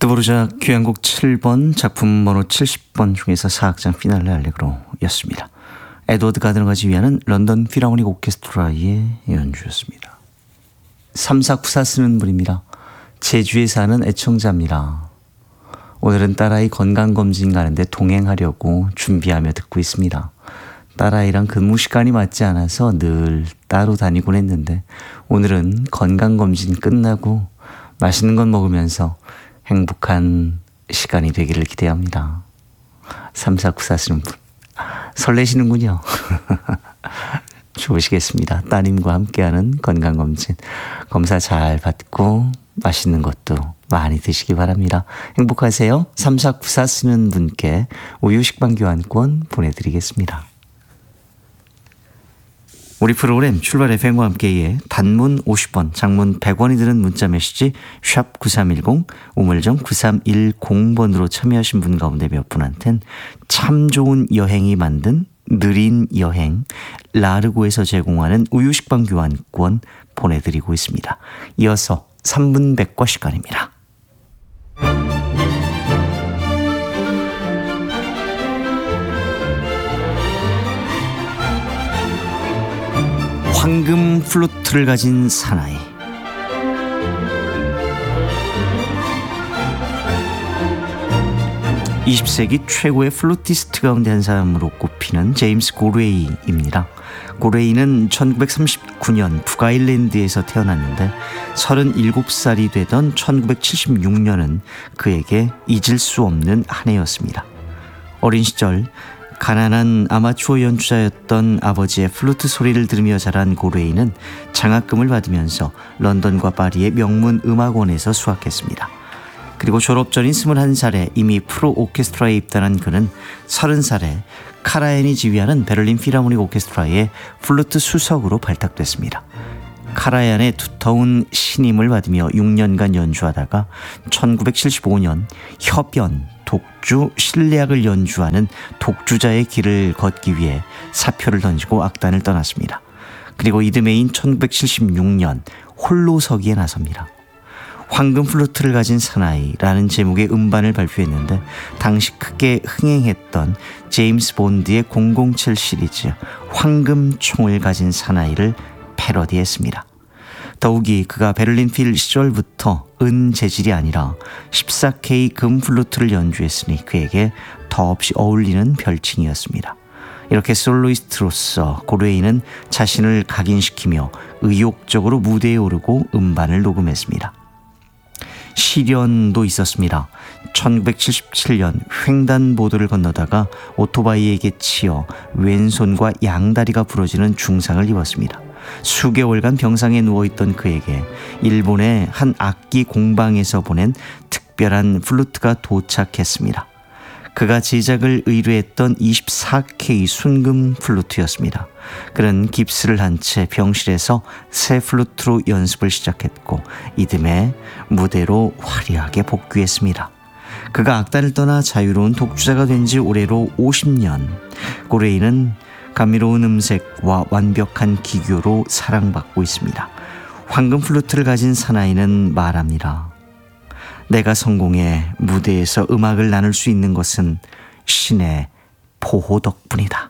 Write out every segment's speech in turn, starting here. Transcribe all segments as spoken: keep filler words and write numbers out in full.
드보르자 귀향곡 칠 번 작품 번호 칠십 번 중에서 사 악장 피날레 알레그로였습니다. 에드워드 가드너가 지휘하는 런던 필하모닉 오케스트라의 연주였습니다. 삼사구사 쓰는 분입니다. 제주에 사는 애청자입니다. 오늘은 딸아이 건강검진 가는데 동행하려고 준비하며 듣고 있습니다. 딸아이랑 근무 시간이 맞지 않아서 늘 따로 다니곤 했는데 오늘은 건강검진 끝나고 맛있는 건 먹으면서 행복한 시간이 되기를 기대합니다. 삼사구사 쓰는 분 설레시는군요. 좋으시겠습니다. 따님과 함께하는 건강검진 검사 잘 받고 맛있는 것도 많이 드시기 바랍니다. 행복하세요. 삼사구사 쓰는 분께 우유 식빵 교환권 보내드리겠습니다. 우리 프로그램 출발 에프엠과 함께해 단문 오십 원, 장문 백 원이 드는 문자 메시지 샵 구삼일공, 우물정 구삼일공 번으로 참여하신 분 가운데 몇 분한텐 참 좋은 여행이 만든 느린 여행 라르고에서 제공하는 우유 식빵 교환권 보내드리고 있습니다. 이어서 삼 분 백과 시간입니다. 황금 플루트를 가진 사나이. 이십 세기 최고의 플루티스트 가운데 한 사람으로 꼽히는 제임스 고레이입니다. 고레이는 천구백삼십구 년 북아일랜드에서 태어났는데 서른일곱 살이 되던 천구백칠십육 년은 그에게 잊을 수 없는 한 해였습니다. 어린 시절 가난한 아마추어 연주자였던 아버지의 플루트 소리를 들으며 자란 고레이는 장학금을 받으면서 런던과 파리의 명문 음악원에서 수학했습니다. 그리고 졸업 전인 스물한 살에 이미 프로 오케스트라에 입단한 그는 서른 살에 카라얀이 지휘하는 베를린 필하모닉 오케스트라의 플루트 수석으로 발탁됐습니다. 카라얀의 두터운 신임을 받으며 육 년간 연주하다가 천구백칠십오 년 협연, 독주, 실내악을 연주하는 독주자의 길을 걷기 위해 사표를 던지고 악단을 떠났습니다. 그리고 이듬해인 천구백칠십육 년 홀로서기에 나섭니다. 황금 플루트를 가진 사나이라는 제목의 음반을 발표했는데 당시 크게 흥행했던 제임스 본드의 공공칠 시리즈 황금 총을 가진 사나이를 패러디했습니다. 더욱이 그가 베를린 필 시절부터 은 재질이 아니라 십사 케이 금 플루트를 연주했으니 그에게 더없이 어울리는 별칭이었습니다. 이렇게 솔로이스트로서 고레이는 자신을 각인시키며 의욕적으로 무대에 오르고 음반을 녹음했습니다. 시련도 있었습니다. 천구백칠십칠 년 횡단보도를 건너다가 오토바이에게 치여 왼손과 양다리가 부러지는 중상을 입었습니다. 수개월간 병상에 누워있던 그에게 일본의 한 악기 공방에서 보낸 특별한 플루트가 도착했습니다. 그가 제작을 의뢰했던 이십사 케이 순금 플루트였습니다. 그는 깁스를 한 채 병실에서 새 플루트로 연습을 시작했고 이듬해 무대로 화려하게 복귀했습니다. 그가 악단을 떠나 자유로운 독주자가 된 지 올해로 오십 년. 고레이는 감미로운 음색과 완벽한 기교로 사랑받고 있습니다. 황금 플루트를 가진 사나이는 말합니다. 내가 성공해 무대에서 음악을 나눌 수 있는 것은 신의 보호 덕분이다.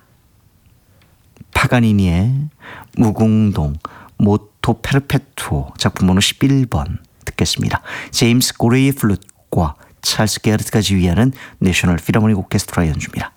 파가니니의 무궁동 모토 페르페투오 작품 번호 십일 번 듣겠습니다. 제임스 고레이의 플루트과 찰스 게르트가 지휘하는 내셔널 필하모닉 오케스트라 연주입니다.